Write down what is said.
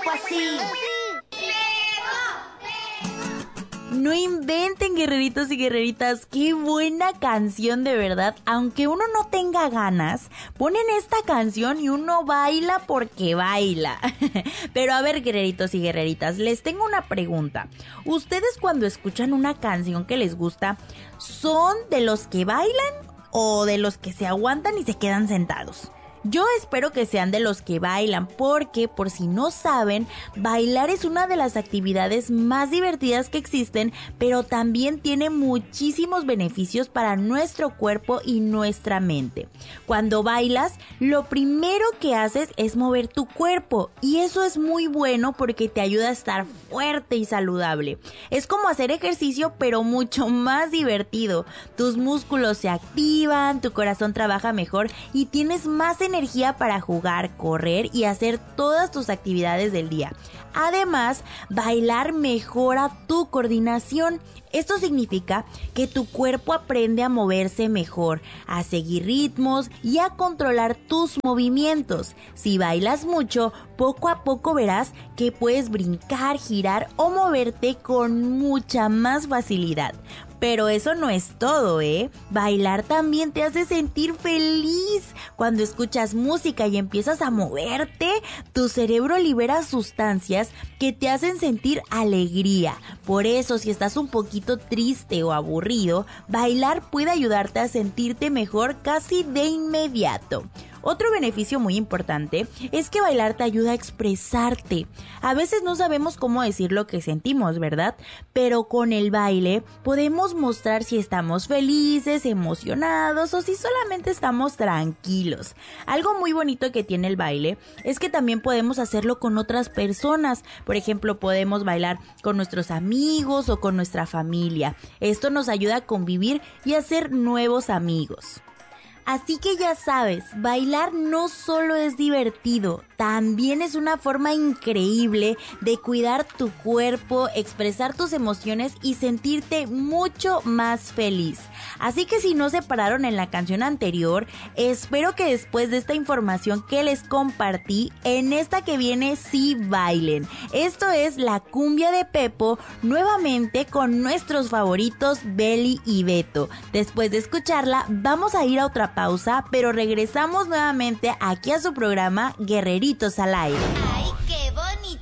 cuerpo así. No inventen, guerreritos y guerreritas, qué buena canción de verdad. Aunque uno no tenga ganas, ponen esta canción y uno baila porque baila. Pero a ver, guerreritos y guerreritas, les tengo una pregunta. ¿Ustedes cuando escuchan una canción que les gusta, son de los que bailan o de los que se aguantan y se quedan sentados? Yo espero que sean de los que bailan porque, por si no saben, bailar es una de las actividades más divertidas que existen, pero también tiene muchísimos beneficios para nuestro cuerpo y nuestra mente. Cuando bailas, lo primero que haces es mover tu cuerpo y eso es muy bueno porque te ayuda a estar fuerte y saludable. Es como hacer ejercicio, pero mucho más divertido. Tus músculos se activan, tu corazón trabaja mejor y tienes más energía para jugar, correr y hacer todas tus actividades del día. Además, bailar mejora tu coordinación. Esto significa que tu cuerpo aprende a moverse mejor, a seguir ritmos y a controlar tus movimientos. Si bailas mucho, poco a poco verás que puedes brincar, girar o moverte con mucha más facilidad. Pero eso no es todo, ¿eh? Bailar también te hace sentir feliz. Cuando escuchas música y empiezas a moverte, tu cerebro libera sustancias que te hacen sentir alegría. Por eso, si estás un poquito triste o aburrido, bailar puede ayudarte a sentirte mejor casi de inmediato. Otro beneficio muy importante es que bailar te ayuda a expresarte. A veces no sabemos cómo decir lo que sentimos, ¿verdad? Pero con el baile podemos mostrar si estamos felices, emocionados o si solamente estamos tranquilos. Algo muy bonito que tiene el baile es que también podemos hacerlo con otras personas. Por ejemplo, podemos bailar con nuestros amigos o con nuestra familia. Esto nos ayuda a convivir y a hacer nuevos amigos. Así que ya sabes, bailar no solo es divertido, también es una forma increíble de cuidar tu cuerpo, expresar tus emociones y sentirte mucho más feliz. Así que si no se pararon en la canción anterior, espero que después de esta información que les compartí, en esta que viene sí bailen. Esto es la cumbia de Pepo, nuevamente con nuestros favoritos Beli y Beto. Después de escucharla, vamos a ir a otra pausa, pero regresamos nuevamente aquí a su programa Guerreritos al Aire. ¡Ay, qué bonito